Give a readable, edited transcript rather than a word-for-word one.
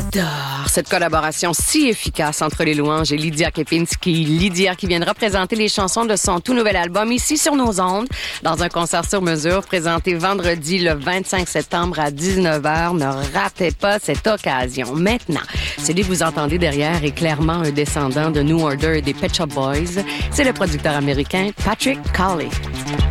J'adore cette collaboration si efficace entre les louanges et Lydia Kepinski. Lydia qui vient de représenter les chansons de son tout nouvel album ici sur nos ondes dans un concert sur mesure présenté vendredi le 25 septembre à 19h. Ne ratez pas cette occasion. Maintenant, celui que vous entendez derrière est clairement un descendant de New Order et des Pet Shop Boys. C'est le producteur américain Patrick Cowley.